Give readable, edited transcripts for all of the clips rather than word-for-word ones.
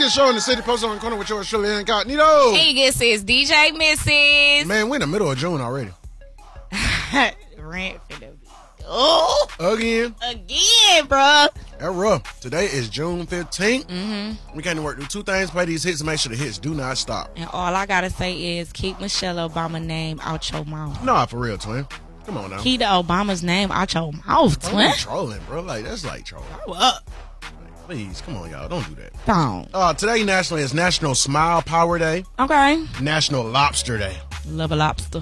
Biggest show in the city, posted on the corner with yours, Shirley Incognito. Hey, this is DJ Mrs. Man, we're in the middle of June already. Rent finna be. Oh, Again, bro. That's rough. Today is June 15th. Mm-hmm. We came to work, do two things, play these hits, and make sure the hits do not stop. And all I gotta say is keep Michelle Obama name out your mouth. Nah, for real, twin. Come on now. Keep the Obama's name out your mouth, twin. Trolling, bro. Like, that's like trolling. Grow up. Please, come on, y'all. Don't do that. Don't. Today nationally is National Smile Power Day. Okay. National Lobster Day. Love a lobster.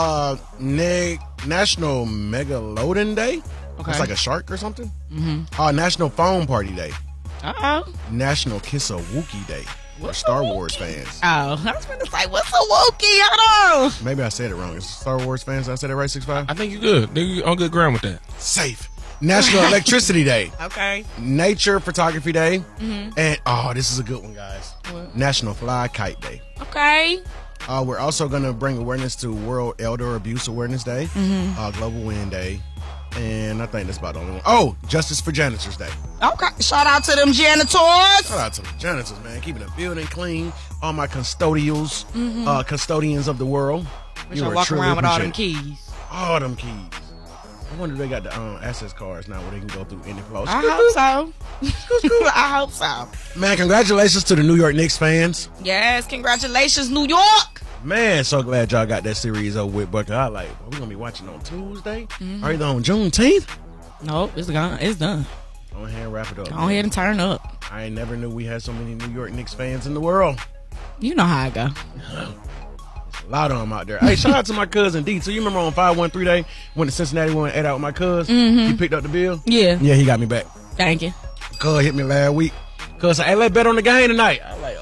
National Megalodon Day. Okay. It's like a shark or something. Mm-hmm. National Phone Party Day. Uh-oh. National Kiss a Wookiee Day. For Star Wars fans. Oh, I was going to say, what's a Wookiee? Hold on. Maybe I said it wrong. It's Star Wars fans. Did I say that right, 6'5"? I think you're good. You're on good ground with that. Safe. National Electricity Day. Okay. Nature Photography Day. Mm-hmm. And, this is a good one, guys. What? National Fly Kite Day. Okay. We're also going to bring awareness to World Elder Abuse Awareness Day. Mm-hmm. Global Wind Day. And I think that's about the only one. Oh, Justice for Janitors Day. Okay. Shout out to them janitors. Shout out to the janitors, man. Keeping the building clean. All my custodians of the world. We should walk around with all them keys. All them keys. I wonder if they got the access cards now where they can go through any floor. I hope so. I hope so. Man, congratulations to the New York Knicks fans. Yes, congratulations, New York. Man, so glad y'all got that series over with. But I like, we're going to be watching on Tuesday or either on Juneteenth. Nope, it's gone. It's done. Go ahead and wrap it up. Go ahead and turn up. I never knew we had so many New York Knicks fans in the world. You know how I go. A lot of them out there. Hey, shout out to my cousin D. So you remember on 513 Day when the Cincinnati went and ate out with my cousin? He picked up the bill? Yeah. Yeah, he got me back. Thank you. Cuz hit me last week. Cuz said, hey, let's bet on the game tonight. I was like,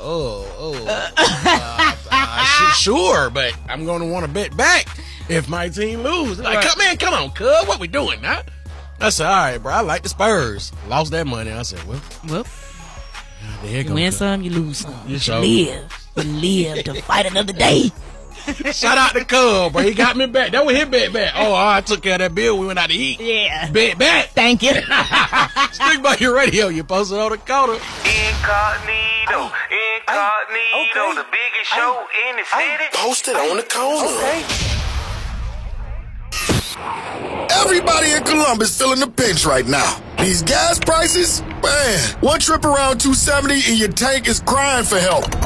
sure, but I'm going to want to bet back if my team lose. Like, come on, cuz, what we doing, huh? I said, all right, bro, I like the Spurs. Lost that money. I said, well. You win some, you lose some. You live to fight another day. Shout out to Cub, bro. He got me back. That was his bet back. Oh, I took care of that bill. We went out to eat. Yeah. Bet back. Thank you. Stick by your radio. You posted on the corner. Incognito. The biggest show in the city. Posted on the corner. Okay. Everybody in Columbus feeling the pinch right now. These gas prices, man. One trip around 270 and your tank is crying for help.